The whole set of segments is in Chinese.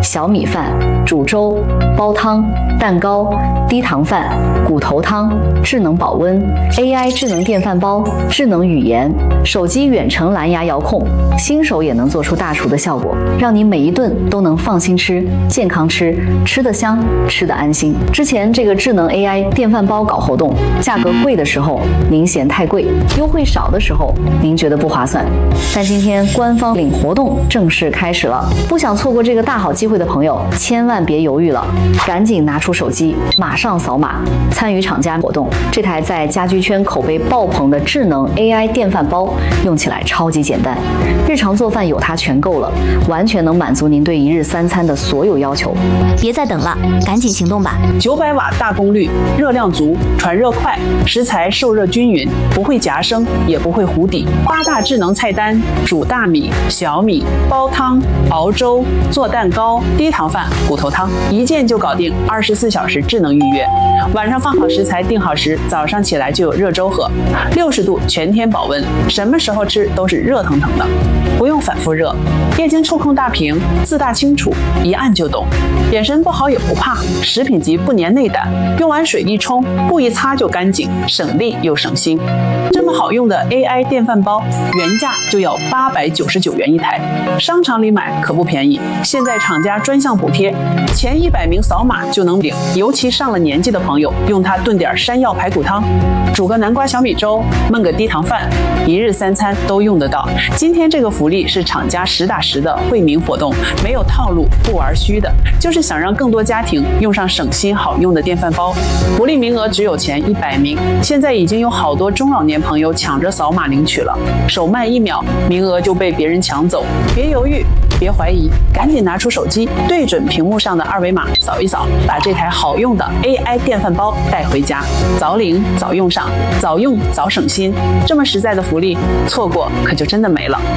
小米饭、煮粥、煲汤、蛋糕、低糖饭、骨头汤、智能保温、AI 智能电饭煲、智能语言、手机远程蓝牙遥控，新手也能做出大厨的效果，让你每一顿都能放心吃、健康吃，吃得香，吃得安心。之前这个智能 AI 电饭煲搞活动，价格贵的时候您嫌太贵，优惠少的时候您觉得不划算。但今天官方领活动正式开始了，不想错过这个大好机会的朋友，千万别犹豫了，赶紧拿出手机，马上扫码参与厂家活动。这台在家居圈口碑爆棚的智能 AI 电饭煲，用起来超级简单，日常做饭有它全够了，完全能满足您对一日三餐的所有要求。 别再等了，赶紧行动吧 ！900瓦大功率，热量足，传热快，食材受热均匀，不会夹生，也不会糊底。8大智能菜单：煮大米、小米、煲汤、熬粥、做蛋糕、低糖饭、骨头汤，一键就搞定，24小时智能预约。晚上放好食材，定好时，早上起来就有热粥喝，60度全天保温，什么时候吃都是热腾腾的，不用反复热。液晶触控大屏，自大清楚，一按就懂。眼神不好也不怕，食品级不粘内胆，用完水一冲，布一擦就干净，省力又省心。这么好用的 AI 电饭煲，原价就要899元一台，商场里买可不便宜。现在厂家专项补贴，前100名扫码就能领。尤其上了年纪的朋友，用它炖点山药排骨汤，煮个南瓜小米粥，焖个低糖饭，一日三餐都用得到。今天这个福利是厂家实打实的惠民活动，没有套路，不玩虚的，就是想让更多家庭用上省心好用的电饭煲。福利名额只有前100名，现在已经有好多中老年朋友抢着扫码领取了，手慢1秒，名额就被别人抢走。别犹豫，别怀疑，赶紧拿出手机，对准屏幕上的2维码扫一扫，把这台好用的 AI 电饭煲带回家，早领早用上，早用早省心。这么实在的福利，错过可就真的没了。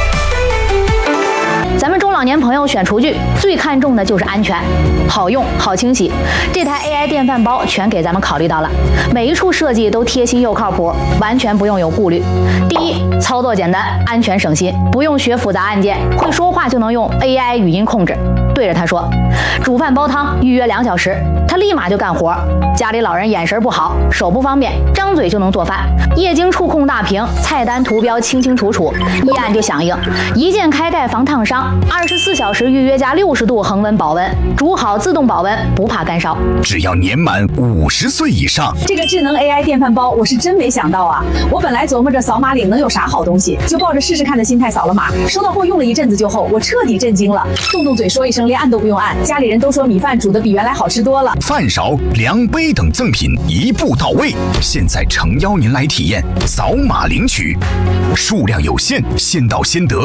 咱们中老年朋友选厨具最看重的就是安全，好用好清洗。这台 AI 电饭煲全给咱们考虑到了，每一处设计都贴心又靠谱，完全不用有顾虑。第一，操作简单，安全省心，不用学复杂按键，会说话就能用 AI 语音控制，对着它说煮饭煲汤，预约2小时，它立马就干活。家里老人眼神不好，手不方便，张嘴就能做饭。液晶触控大屏，菜单图标清清楚楚，一按就响应，一键开盖防烫伤，24小时预约加60度恒温保温，煮好自动保温，不怕干烧。 只要年满50岁以上， 这个智能 AI 电饭煲我是真没想到啊！我本来琢磨着扫码领能有啥好东西，就抱着试试看的心态扫了码，收到货用了一阵子就后，我彻底震惊了，动动嘴说一声，连按都不用按，家里人都说米饭煮的比原来好吃多了。 饭勺、量杯等赠品一步到位，现在诚邀您来体验，扫码领取，数量有限，先到先得。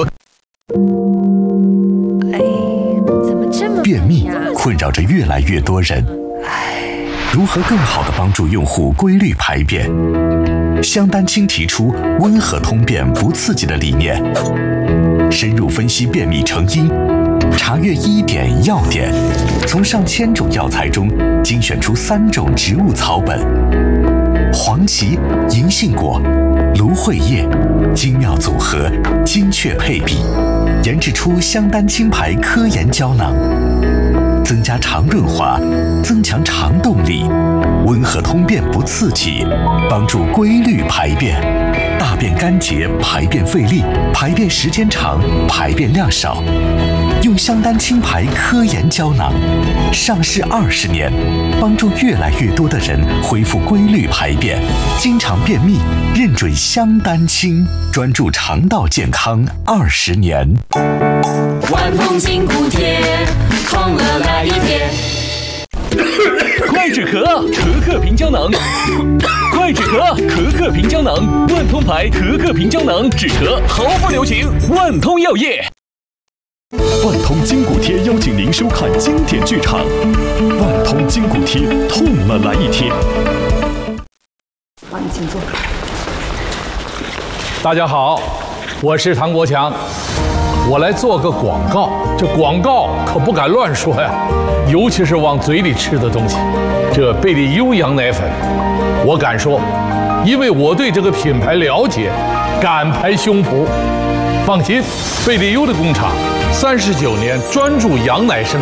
便秘困扰着越来越多人，如何更好地帮助用户规律排便？香丹青提出温和通便不刺激的理念，深入分析便秘成因，查阅医典药典，从上千种药材中精选出3种植物草本：黄芪、银杏果、芦荟叶，精妙组合，精确配比，研制出香丹青牌科研胶囊，增加肠润滑，增强肠动力，温和通便不刺激，帮助规律排便，大便干结，排便费力，排便时间长，排便量少。用香丹青牌科研胶囊，上市20年，帮助越来越多的人恢复规律排便，经常便秘，认准香丹青，专注肠道健康20年。 万通筋骨贴，痛了来一贴。 快止咳，咳咳平胶囊。快止咳，咳咳平胶囊，万通牌咳咳平胶囊，止咳毫不留情。万通药业。 万通筋骨贴邀请您收看经典剧场《万通筋骨贴》，痛了来一贴。 帮你请坐。 大家好，我是唐国强，我来做个广告。这广告可不敢乱说呀，尤其是往嘴里吃的东西。这贝利优羊奶粉，我敢说，因为我对这个品牌了解，敢拍胸脯。放心，贝利优的工厂39年专注羊奶生